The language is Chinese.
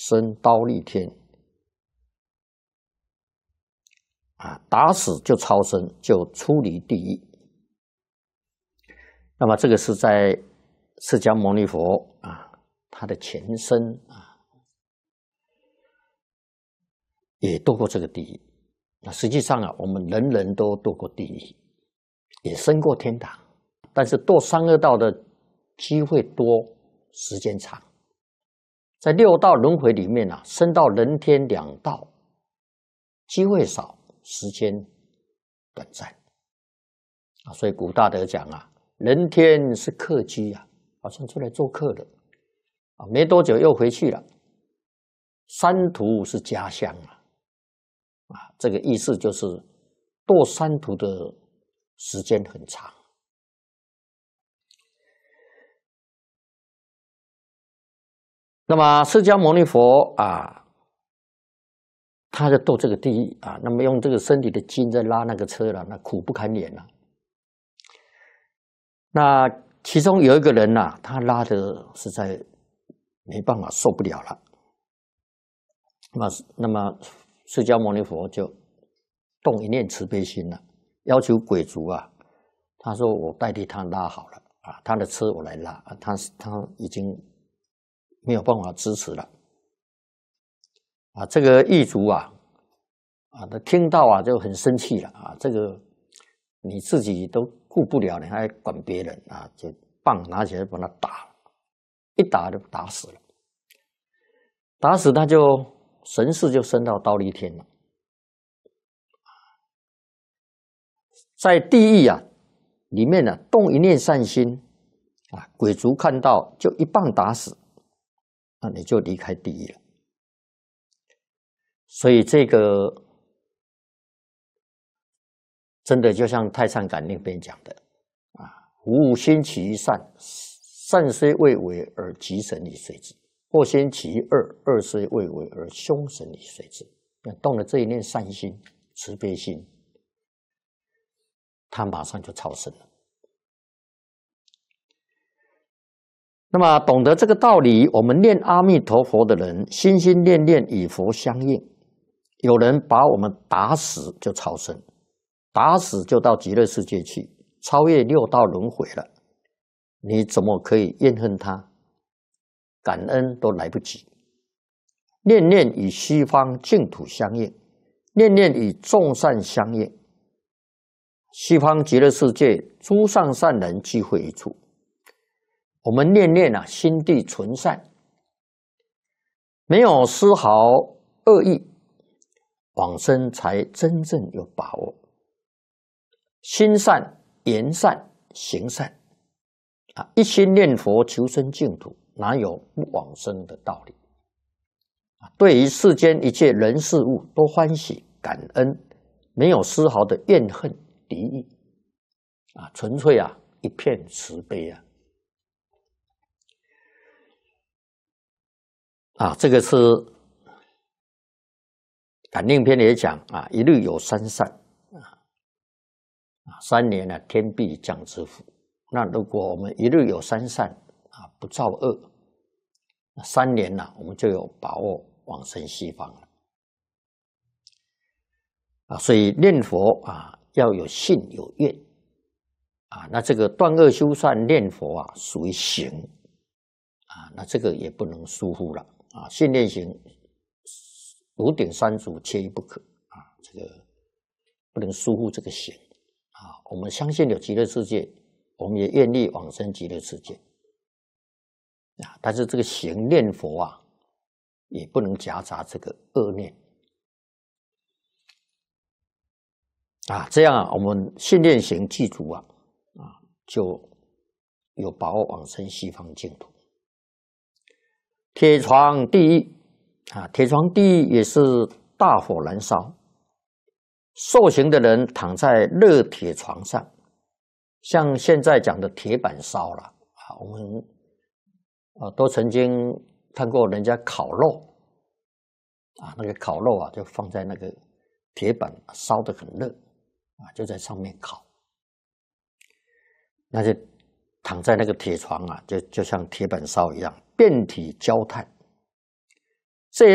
升忉利天。打死就超生，就出离地狱。那么这个是在释迦牟尼佛他的前身也堕过这个地狱。那实际上我们人人都堕过地狱，也升过天堂，但是堕三恶道的机会多，时间长。在六道轮回里面升到人天两道，机会少，时间短暂所以古大德讲人天是客居好像出来做客的没多久又回去了。三途是家乡这个意思就是堕三途的时间很长。那么释迦牟尼佛他就堕这个地狱那么用这个身体的筋在拉那个车了，那苦不堪言了。那其中有一个人他拉的实在没办法，受不了了。那么释迦牟尼佛就动一念慈悲心了，要求鬼卒他说我代替他拉好了他的车我来拉他已经没有办法支持了这个狱卒他听到就很生气了这个你自己都顾不了，你还管别人就棒拿起来把他打了，一打就打死了。打死他就神识就升到忉利天了。在地狱里面动一念善心鬼卒看到就一棒打死，那你就离开地狱了。所以这个真的就像太上感应篇讲的吾心起于善，善虽未为而吉神已随之；或心起于恶，恶虽未为而凶神已随之。动了这一念善心、慈悲心，他马上就超生了。那么懂得这个道理，我们念阿弥陀佛的人，心心念念与佛相应。有人把我们打死就超生，打死就到极乐世界去，超越六道轮回了。你怎么可以怨恨他？感恩都来不及。念念与西方净土相应，念念与众善相应。西方极乐世界诸上善人聚会一处，我们念念心地纯善，没有丝毫恶意，往生才真正有把握。心善、言善、行善一心念佛求生净土，哪有不往生的道理？对于世间一切人事物都欢喜感恩，没有丝毫的怨恨敌意纯粹一片慈悲这个是感应篇也讲一日有三善3年天必降之福。那如果我们一日有三善不造恶，3年我们就有把握往生西方了所以念佛要有信有愿那这个断恶修善念佛属于行那这个也不能疏忽了信念行五顶三足缺一不可这个不能疏忽这个行我们相信有极乐世界，我们也愿意往生极乐世界但是这个行念佛也不能夹杂这个恶念这样我们信念行具足就有把握往生西方净土。铁床地狱铁床地狱也是大火燃烧，受刑的人躺在热铁床上，像现在讲的铁板烧了我们都曾经看过人家烤肉那个烤肉就放在那个铁板烧得很热就在上面烤，那就躺在那个铁床就像铁板烧一样，遍体焦炭